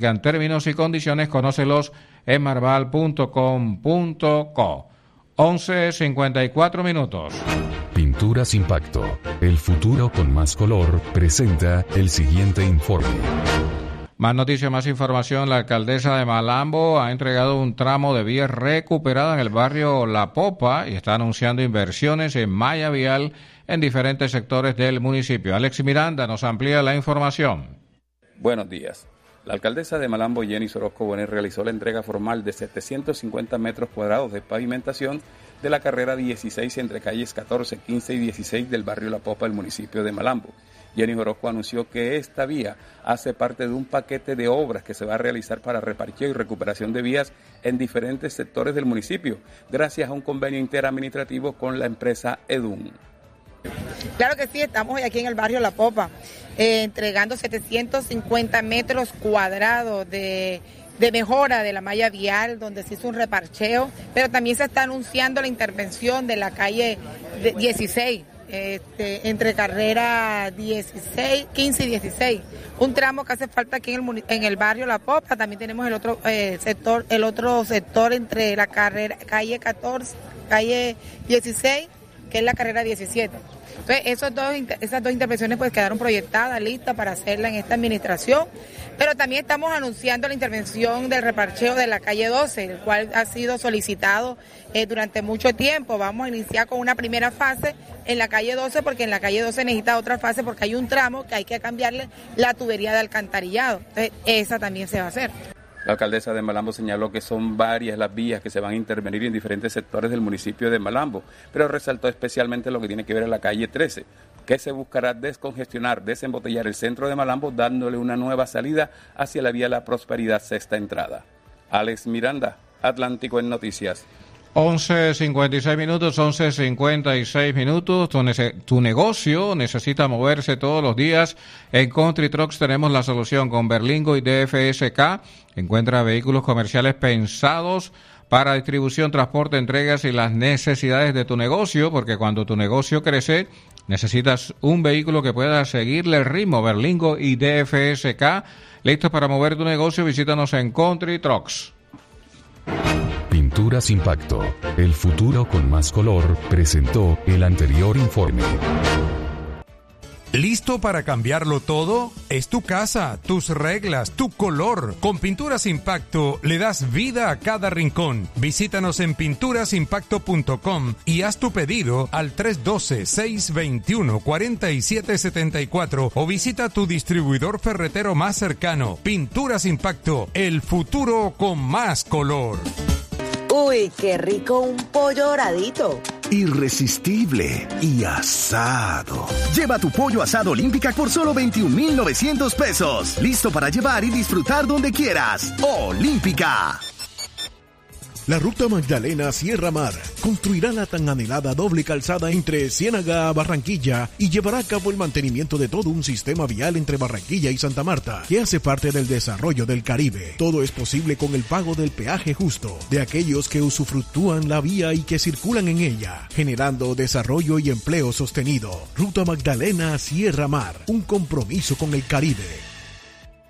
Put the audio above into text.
En términos y condiciones, conócelos en marval.com.co. 11:54. Pinturas Impacto, el futuro con más color, presenta el siguiente informe. Más noticias, más información. La alcaldesa de Malambo ha entregado un tramo de vía recuperada en el barrio La Popa y está anunciando inversiones en malla vial en diferentes sectores del municipio. Alex Miranda nos amplía la información. Buenos días. La alcaldesa de Malambo, Jenny Orozco Bonet, realizó la entrega formal de 750 metros cuadrados de pavimentación de la carrera 16 entre calles 14, 15 y 16 del barrio La Popa del municipio de Malambo. Jenny Orozco anunció que esta vía hace parte de un paquete de obras que se va a realizar para reparcheo y recuperación de vías en diferentes sectores del municipio, gracias a un convenio interadministrativo con la empresa EDUN. Claro que sí, estamos hoy aquí en el barrio La Popa, entregando 750 metros cuadrados de mejora de la malla vial, donde se hizo un reparcheo, pero también se está anunciando la intervención de la calle 16, entre carrera 16, 15 y 16, un tramo que hace falta aquí en el barrio La Popa. También tenemos el otro sector entre la calle 14, calle 16, que es la carrera 17. Entonces, esas dos intervenciones pues quedaron proyectadas, listas para hacerla en esta administración, pero también estamos anunciando la intervención del reparcheo de la calle 12, el cual ha sido solicitado durante mucho tiempo. Vamos a iniciar con una primera fase en la calle 12, porque en la calle 12 necesita otra fase, porque hay un tramo que hay que cambiarle la tubería de alcantarillado. Entonces, esa también se va a hacer. La alcaldesa de Malambo señaló que son varias las vías que se van a intervenir en diferentes sectores del municipio de Malambo, pero resaltó especialmente lo que tiene que ver en la calle 13, que se buscará descongestionar, desembotellar el centro de Malambo, dándole una nueva salida hacia la vía La Prosperidad, sexta entrada. Alex Miranda, Atlántico en Noticias. 11:56. Tu negocio necesita moverse todos los días. En Country Trucks tenemos la solución con Berlingo y DFSK. Encuentra vehículos comerciales pensados para distribución, transporte, entregas y las necesidades de tu negocio, porque cuando tu negocio crece, necesitas un vehículo que pueda seguirle el ritmo. Berlingo y DFSK, listos para mover tu negocio. Visítanos en Country Trucks. Pinturas Impacto, el futuro con más color, presentó el anterior informe. ¿Listo para cambiarlo todo? Es tu casa, tus reglas, tu color. Con Pinturas Impacto le das vida a cada rincón. Visítanos en pinturasimpacto.com y haz tu pedido al 312-621-4774 o visita tu distribuidor ferretero más cercano. Pinturas Impacto, el futuro con más color. Uy, qué rico un pollo doradito. Irresistible y asado. Lleva tu pollo asado Olímpica por solo 21,900 pesos. Listo para llevar y disfrutar donde quieras. Olímpica. La Ruta Magdalena Sierra Mar construirá la tan anhelada doble calzada entre Ciénaga a Barranquilla y llevará a cabo el mantenimiento de todo un sistema vial entre Barranquilla y Santa Marta, que hace parte del desarrollo del Caribe. Todo es posible con el pago del peaje justo de aquellos que usufructúan la vía y que circulan en ella, generando desarrollo y empleo sostenido. Ruta Magdalena Sierra Mar, un compromiso con el Caribe.